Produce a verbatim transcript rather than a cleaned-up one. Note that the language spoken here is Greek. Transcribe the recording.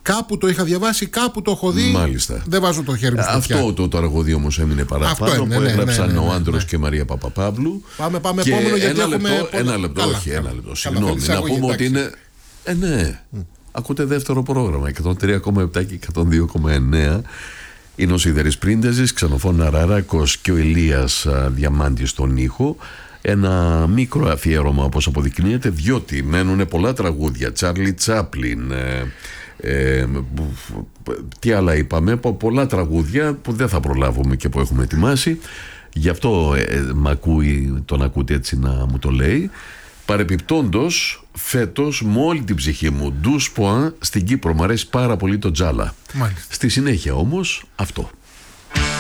Κάπου το είχα διαβάσει, κάπου το έχω δει. Μάλιστα. Δεν βάζω το χέρι μου στο Αυτό φτιάχνει. το τραγούδι όμως έμεινε παραπάνω, είναι, που ναι, έγραψαν ναι, ναι, ναι, ο Άντρος ναι. και η Μαρία Παπαπαύλου. Πάμε, πάμε Και επόμενο, γιατί ένα έχουμε λεπτό, πολλά. ένα λεπτό, Καλά, όχι, καλά. ένα λεπτό. Καλά, Συγγνώμη, θέλεις να πούμε αγωγή, ότι είναι. Ε, ναι. Mm. Ακούτε δεύτερο πρόγραμμα, εκατόν τρία κόμμα επτά και εκατόν δύο κόμμα εννέα. Είναι ο Σιδερής Πρίντεζης, Ξενοφών Αραράκος και ο Ηλίας α, Διαμάντης στον ήχο. Ένα μικρό αφιέρωμα, όπως αποδεικνύεται, διότι μένουν πολλά τραγούδια. Τσάρλι Τσάπλιν, ε, ε, τι άλλα είπαμε, πολλά τραγούδια που δεν θα προλάβουμε και που έχουμε ετοιμάσει. Γι' αυτό ε, μ' ακούει, τον ακούτε έτσι να μου το λέει. Παρεπιπτόντος, φέτος με όλη την ψυχή μου, douze points στην Κύπρο, μου αρέσει πάρα πολύ το τζάλα. Μάλιστα. Στη συνέχεια όμως αυτό.